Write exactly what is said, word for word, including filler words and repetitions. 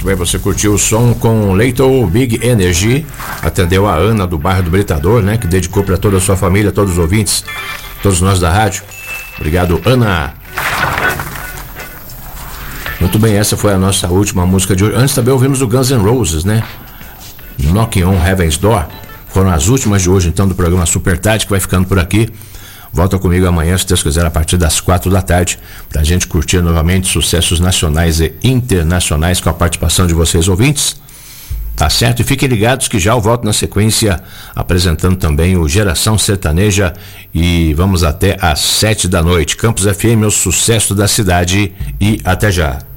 Muito bem, você curtiu o som com Little Big Energy. Atendeu a Ana do bairro do Britador, né? Que dedicou para toda a sua família, todos os ouvintes, todos nós da rádio. Obrigado, Ana. Muito bem, essa foi a nossa última música de hoje. Antes também ouvimos o Guns N' Roses, né? Knocking on Heaven's Door. Foram as últimas de hoje, então, do programa Super Tarde, que vai ficando por aqui. Volta comigo amanhã, se Deus quiser, a partir das quatro da tarde, pra gente curtir novamente sucessos nacionais e internacionais com a participação de vocês, ouvintes. Tá certo? E fiquem ligados que já eu volto na sequência, apresentando também o Geração Sertaneja, e vamos até às sete da noite. Campos F M, o sucesso da cidade, e até já.